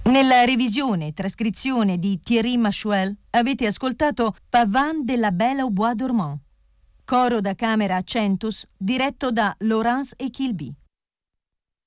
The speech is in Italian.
Nella revisione e trascrizione di Thierry Machuel avete ascoltato Pavane de la Belle au Bois dormant, coro da camera Centus diretto da Laurence e Kilby.